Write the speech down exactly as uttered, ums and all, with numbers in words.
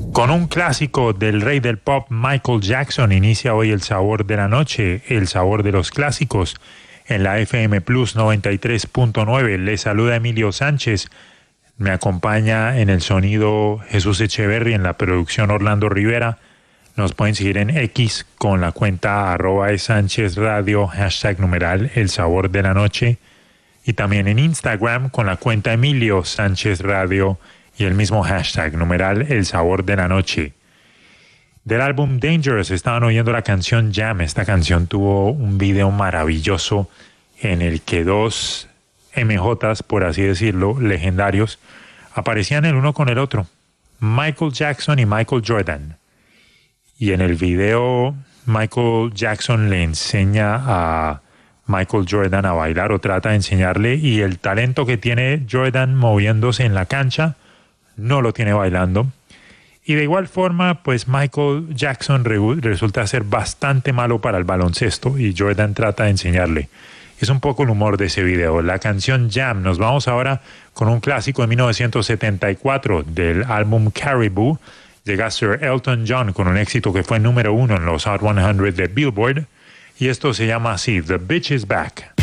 Con un clásico del rey del pop Michael Jackson inicia hoy El Sabor de la Noche, el sabor de los clásicos. En la F M Plus noventa y tres punto nueve le saluda Emilio Sánchez. Me acompaña en el sonido Jesús Echeverry, en la producción Orlando Rivera. Nos pueden seguir en X con la cuenta arroba Sánchez Radio, hashtag numeral El Sabor de la Noche. Y también en Instagram con la cuenta Emilio Sánchez Radio y el mismo hashtag numeral El Sabor de la Noche. Del álbum Dangerous estaban oyendo la canción Jam. Esta canción tuvo un video maravilloso en el que dos M Js, por así decirlo, legendarios, aparecían el uno con el otro, Michael Jackson y Michael Jordan. Y en el video Michael Jackson le enseña a Michael Jordan a bailar o trata de enseñarle, y el talento que tiene Jordan moviéndose en la cancha no lo tiene bailando. Y de igual forma, pues Michael Jackson re resulta ser bastante malo para el baloncesto y Jordan trata de enseñarle. Es un poco el humor de ese video. La canción Jam. Nos vamos ahora con un clásico de mil novecientos setenta y cuatro del álbum Caribou. Llega Sir Elton John con un éxito que fue número uno en los Hot cien de Billboard. Y esto se llama así, The Bitch Is Back.